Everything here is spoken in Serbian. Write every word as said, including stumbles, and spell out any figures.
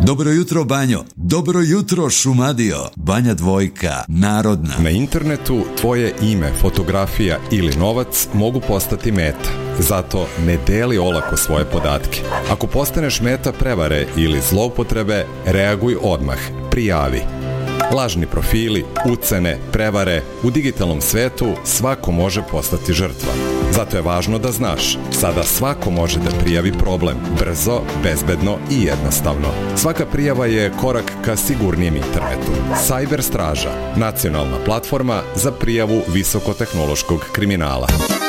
Dobro jutro, Banjo. Dobro jutro, Šumadio. Banja Dvojka, narodna. Na internetu tvoje ime, fotografija ili novac mogu postati meta. Zato ne deli olako svoje podatke. Ako postaneš meta prevare ili zloupotrebe, reaguj odmah. Prijavi. Lažni profili, ucene, prevare, u digitalnom svetu svako može postati žrtva. Zato je važno da znaš, sada svako može da prijavi problem, brzo, bezbedno i jednostavno. Svaka prijava je korak ka sigurnijem internetu. Cyber Straža, nacionalna platforma za prijavu visokotehnološkog kriminala.